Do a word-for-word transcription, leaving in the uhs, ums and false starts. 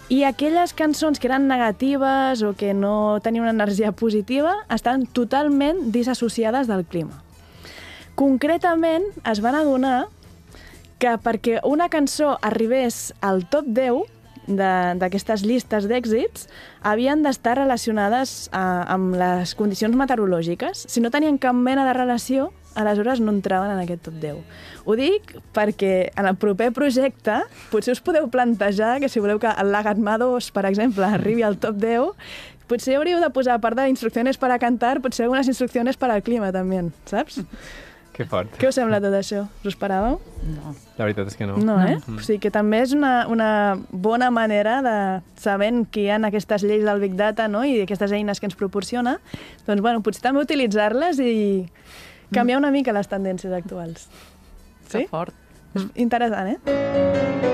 I aquelles cançons que eren negatives o que no tenien una energia positiva estan totalment disassociades del clima. Concretament, es van adonar que perquè una cançó arribés al top deu d'aquestes llistes d'èxits havien d'estar relacionades a, amb les condicions meteorològiques. Si no tenien cap mena de relació, aleshores no entraven en aquest top deu. Ho dic perquè en el proper projecte potser us podeu plantejar que si voleu que el Lagatma dos, per exemple, arribi al top deu, potser hauríeu de posar, a part d'instruccions per a cantar, potser algunes instruccions per al clima també, saps? Que fort. Què us sembla tot això? Us ho esperàveu? No. La veritat és que no. No, eh? Mm. O sigui que també és una, una bona manera de, sabent que hi ha aquestes lleis del Big Data, no?, i aquestes eines que ens proporciona, doncs, bueno, potser també utilitzar-les i canviar una mica les tendències actuals. Que Sí? fort. És interessant, eh?